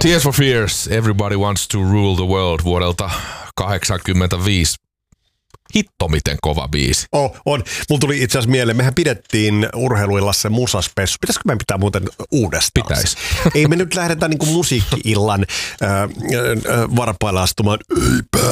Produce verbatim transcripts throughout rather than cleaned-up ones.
Tears for Fears, Everybody Wants to Rule the World vuodelta kahdeksankymmentäviisi. Hitto, miten kova biisi. Oh, on. Mulla tuli itse asiassa mieleen, mehän pidettiin urheiluillassa musaspessu. Pitäisikö meidän pitää muuten uudestaan? Pitäisi. Ei me nyt lähdetä niinku musiikki-illan äh, äh, varpailla astumaan. Eipä.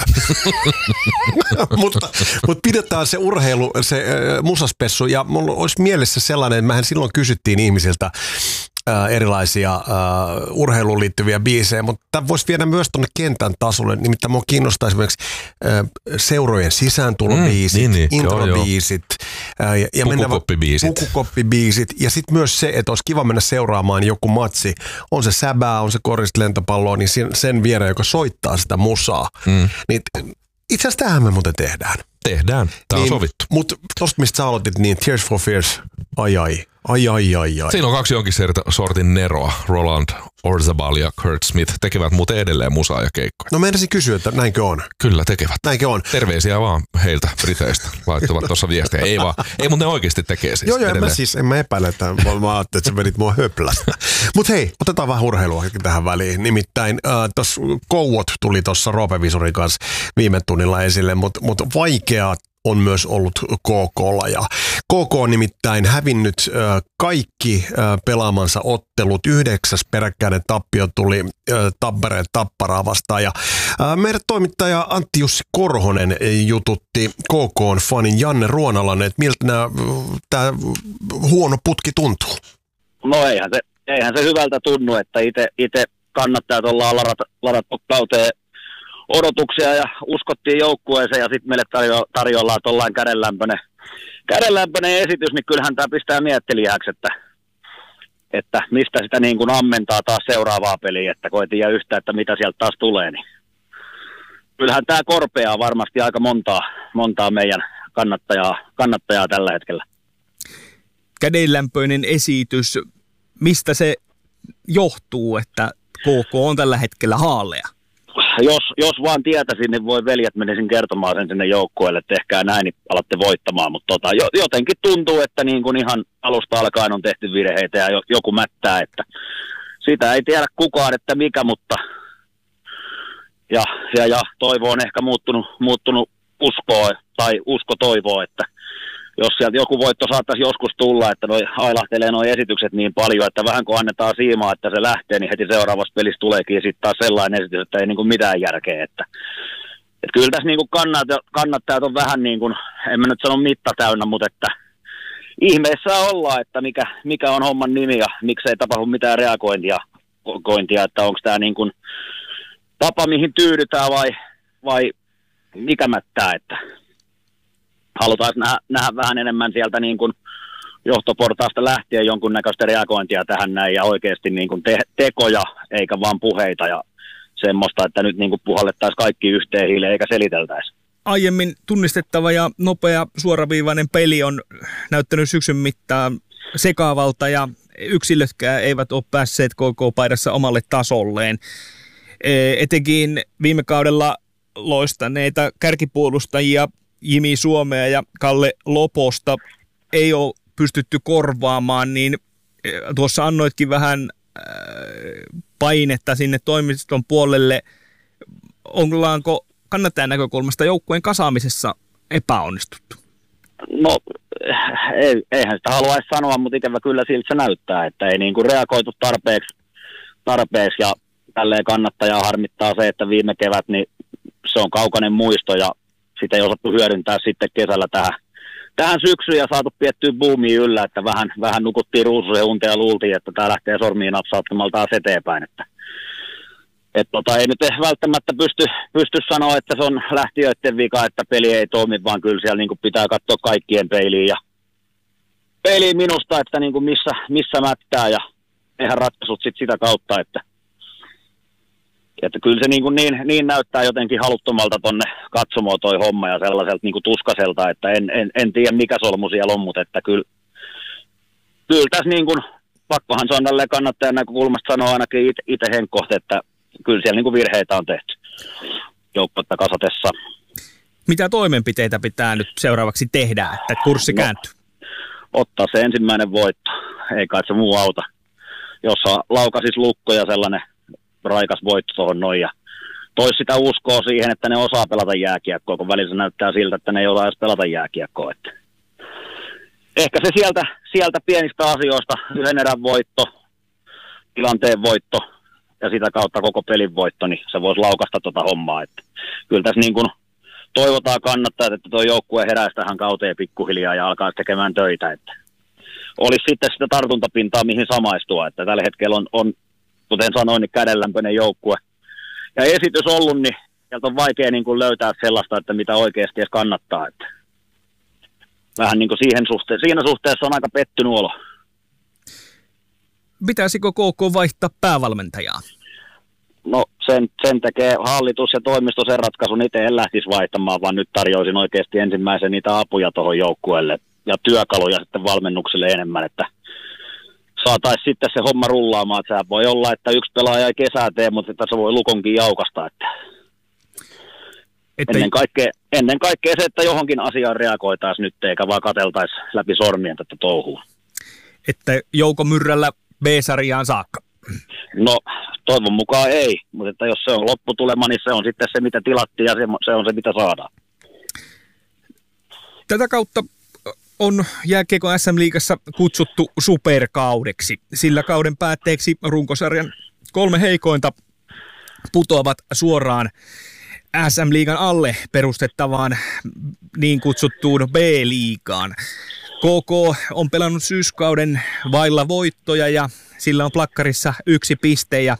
mutta, mutta pidetään se urheilu, se äh, musaspessu. Ja mulla olisi mielessä sellainen, että mehän silloin kysyttiin ihmisiltä Äh, erilaisia äh, urheiluun liittyviä biisejä, mutta tämä voisi viedä myös tuonne kentän tasolle. Nimittäin minua kiinnostaa esimerkiksi äh, seurojen sisääntulobiisit, mm, niin, niin. introbiisit äh, ja, ja pukukoppibiisit. pukukoppibiisit. Ja sitten myös se, että olisi kiva mennä seuraamaan joku matsi. On se säbää, on se korista lentopalloa, niin sen, sen viereen, joka soittaa sitä musaa. Mm. Niin, itse asiassa tämähän me muuten tehdään. Tehdään. Tämä on niin, sovittu. Mutta tuosta, mistä sä aloitit, niin Tears for Fears, ai ai. Ai, ai, ai, ai. Siinä on kaksi jonkin sortin neroa. Roland Orzabal ja Kurt Smith tekevät muuten edelleen musaa ja keikkoja. No meinasin kysyä, että näinkö on? Kyllä tekevät. Näinkö on? Terveisiä vaan heiltä Briteistä. Laittavat tuossa viestiä. Ei vaan. Ei, mutta ne oikeasti tekee siis. Joo, joo, en mä siis, en mä epäile, että mä ajattelin, että sä vedit mua höplästä. Mutta hei, otetaan vähän urheilua tähän väliin. Nimittäin äh, tuossa Kouot tuli tuossa Roope Visurin kanssa viime tunnilla esille, mutta mut vaikeaa on myös ollut K K:lla. Ja K K on nimittäin hävinnyt äh, kaikki äh, pelaamansa ottelut. Yhdeksäs peräkkäinen tappio tuli äh, Tampereen Tapparaa vastaan. Ja äh, meidän toimittaja Antti Jussi Korhonen jututti K K:n fanin Janne Ruonalainen, että miltä tämä huono putki tuntuu. No eihän se, eihän se hyvältä tunnu, että itse kannattajat ollaan ladattu ladattu kauteen odotuksia ja uskottiin joukkueeseen ja sitten meille tarjo- tarjoillaan tuollainen kädenlämpöinen, kädenlämpöinen esitys, niin kyllähän tämä pistää miettelijäksi, että, että mistä sitä niin kuin ammentaa taas seuraavaa peliä, että kun ei tiedä yhtään, että mitä sieltä taas tulee, niin kyllähän tämä korpeaa varmasti aika montaa, montaa meidän kannattajaa, kannattajaa tällä hetkellä. Kädenlämpöinen esitys, mistä se johtuu, että K K on tällä hetkellä haalea? Jos, jos vaan tietäisin, niin voi veljet menisin kertomaan sen sinne joukkueelle, että tehkää näin, niin alatte voittamaan. Mutta tota, jotenkin tuntuu, että niin kuin ihan alusta alkaen on tehty virheitä ja joku mättää, että sitä ei tiedä kukaan, että mikä, mutta ja, ja, ja toivo on ehkä muuttunut, muuttunut uskoa tai usko toivoo, että jos sieltä joku voitto saattaisi joskus tulla, että noi ailahtelee nuo esitykset niin paljon, että vähän kun annetaan siimaa, että se lähtee, niin heti seuraavassa pelissä tuleekin sitten taas sellainen esitys, että ei niinku mitään järkeä. Että, et kyllä tässä niinku kannattajat, kannattajat on vähän niin kuin, en mä nyt sano mitta täynnä, mutta että ihmeessä ollaan, että mikä, mikä on homman nimi ja miksei tapahdu mitään reagointia, kointia, että onko tämä niin kuin tapa, mihin tyydytään vai, vai mikä mättää, että halutaan nähdä, nähdä vähän enemmän sieltä niin kuin johtoportaasta lähtien jonkunnäköistä reagointia tähän näin ja oikeasti niin kuin te- tekoja eikä vaan puheita ja semmoista, että nyt niin kuin puhallettaisiin kaikki yhteen hiileen eikä seliteltäisi. Aiemmin tunnistettava ja nopea suoraviivainen peli on näyttänyt syksyn mittaan sekaavalta ja yksilötkään eivät ole päässeet K K-paidassa omalle tasolleen. Etenkin viime kaudella loistaneita kärkipuolustajia Jimi Suomea ja Kalle Loposta ei ole pystytty korvaamaan, niin tuossa annoitkin vähän painetta sinne toimiston puolelle. Ollaanko kannattajan näkökulmasta joukkueen kasaamisessa epäonnistuttu? No, ei, eihän sitä haluaisi sanoa, mutta ikävä kyllä siltä se näyttää, että ei niin kuin reagoitu tarpeeksi, tarpeeksi ja tälleen kannattajaa harmittaa se, että viime kevät niin se on kaukainen muisto ja sitä ei osattu hyödyntää sitten kesällä tähän, tähän syksyyn ja saatu piettyä boomiin yllä, että vähän, vähän nukuttiin ruusuisen unta ja luultiin, että tämä lähtee sormiin napsauttamalla taas eteenpäin. Että, et tota, ei nyt välttämättä pysty, pysty sanoa, että se on lähtiöiden vika, että peli ei toimi, vaan kyllä siellä niin kuin pitää katsoa kaikkien peiliin. Ja peiliin minusta, että niin kuin missä, missä mättää ja eihän ratkaisut sit sitä kautta, että Että kyllä se niin, kuin niin, niin näyttää jotenkin haluttomalta tonne katsomoon toi homma ja sellaiselta niin kuin tuskaselta, että en, en, en tiedä mikä solmu siellä on, mutta että kyllä, kyllä tässä niin kuin, pakkohan se on tälleen kannattajan näkökulmasta sanoa ainakin itse Henkko, että kyllä siellä niin kuin virheitä on tehty joukkuetta kasatessa. Mitä toimenpiteitä pitää nyt seuraavaksi tehdä, että kurssi no, kääntyy? Ottaa se ensimmäinen voitto, ei kai se muu auta. Jos laukasis lukko ja sellainen raikas voitto tuohon noin ja toisi sitä uskoa siihen, että ne osaa pelata jääkiekkoa, kun välillä se näyttää siltä, että ne ei osaa edes pelata jääkiekkoa. Että ehkä se sieltä, sieltä pienistä asioista, yhden erän voitto, tilanteen voitto ja sitä kautta koko pelin voitto, niin se voisi laukasta tuota hommaa. Että kyllä tässä niin kuin toivotaan kannattaa, että tuo joukkue heräisi tähän kauteen pikkuhiljaa ja alkaa tekemään töitä. Että olisi sitten sitä tartuntapintaa, mihin samaistua. Että tällä hetkellä on, on kuten sanoin, niin kädenlämpöinen joukkue. Ja esitys ollut, niin sieltä on vaikea niin kuin löytää sellaista, että mitä oikeasti edes kannattaa. Että vähän niin kuin siihen suhte- siinä suhteessa on aika pettynyt olo. Pitäisikö K K vaihtaa päävalmentajaa? No sen, sen tekee hallitus ja toimisto sen ratkaisun. Itse en lähtisi vaihtamaan, vaan nyt tarjoisin oikeasti ensimmäisen niitä apuja tuohon joukkueelle ja työkaluja sitten valmennukselle enemmän, että saataisiin sitten se homma rullaamaan. Että sehän voi olla, että yksi pelaaja ei kesää tee, mutta että se voi Lukonkin jaukasta. Että että ennen, kaikkea, ennen kaikkea se, että johonkin asiaan reagoitaisiin nyt, eikä vaan katseltaisi läpi sormien tätä touhua. Että Jouko Myrrällä B-sarjaan saakka? No toivon mukaan ei, mutta että jos se on lopputulema, niin se on sitten se, mitä tilattiin ja se, se on se, mitä saadaan. Tätä kautta on jääkiekon S M-liigassa kutsuttu superkaudeksi. Sillä kauden päätteeksi runkosarjan kolme heikointa putoavat suoraan S M-liigan alle perustettavaan niin kutsuttuun B-liigaan. K K on pelannut syyskauden vailla voittoja ja sillä on plakkarissa yksi piste ja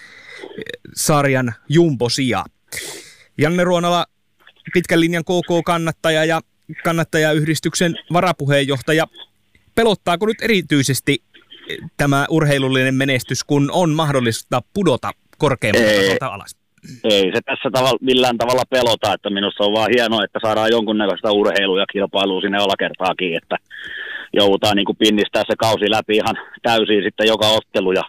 sarjan jumbosija. Janne Ruonala, pitkän linjan K K-kannattaja ja kannattajayhdistyksen varapuheenjohtaja. Pelottaako nyt erityisesti tämä urheilullinen menestys, kun on mahdollista pudota korkeammalta tasolta alas? Ei se tässä tavalla, millään tavalla pelota, että minusta on vaan hienoa, että saadaan jonkunnäköistä urheilua ja kilpailua sinne alakertaakin, että joudutaan niin kuin pinnistää se kausi läpi ihan täysin sitten joka ottelu ja,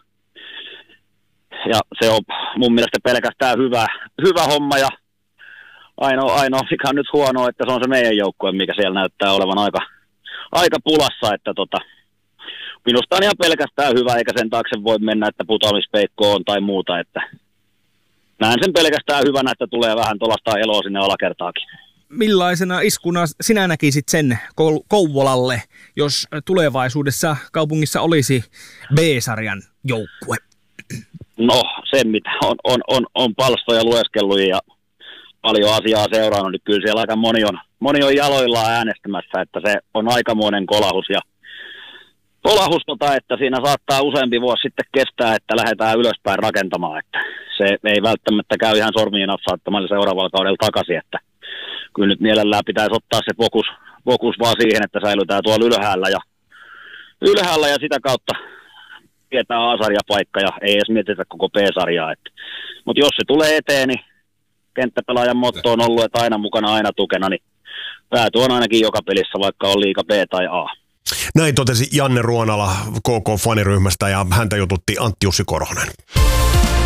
ja se on mun mielestä pelkästään hyvä, hyvä homma ja ainoa, ainoa mikä on nyt huono, että se on se meidän joukkue, mikä siellä näyttää olevan aika, aika pulassa, että tota, minusta on ihan pelkästään hyvä, eikä sen taakse voi mennä, että putoamispeikko on tai muuta, että näen sen pelkästään hyvänä, että tulee vähän tuollaista eloa sinne alakertaakin. Millaisena iskuna sinä näkisit sen Kouvolalle, jos tulevaisuudessa kaupungissa olisi B-sarjan joukkue? No, sen mitä on, on, on, on palstoja lueskellut ja paljon asiaa seurannut, niin kyllä siellä aika moni on, moni on jaloillaan äänestämässä, että se on aikamoinen kolahus ja kolahus, tota, että siinä saattaa useampi vuosi sitten kestää, että lähdetään ylöspäin rakentamaan, että se ei välttämättä käy ihan sormiin napsaattamalla seuraavalla kaudella takaisin, että kyllä nyt mielellään pitäisi ottaa se fokus, fokus vaan siihen, että säilytään tuolla ylhäällä ja, ylhäällä ja sitä kautta pidetään A-sarjapaikka ja ei edes mietitä koko B-sarjaa. Mutta jos se tulee eteen, niin kenttäpelaajan motto on ollut, että aina mukana, aina tukena, niin pääty on ainakin joka pelissä, vaikka on liiga B tai A. Näin totesi Janne Ruonala K K-faniryhmästä ja häntä jututti Antti Jussi Korhonen.